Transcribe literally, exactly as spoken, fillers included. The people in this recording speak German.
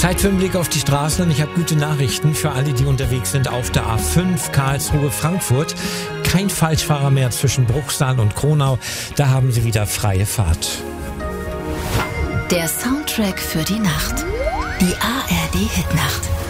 Zeit für einen Blick auf die Straßen und ich habe gute Nachrichten für alle, die unterwegs sind auf der A fünf Karlsruhe Frankfurt. Kein Falschfahrer mehr zwischen Bruchsal und Kronau, da haben Sie wieder freie Fahrt. Der Soundtrack für die Nacht. Die A R D Hitnacht.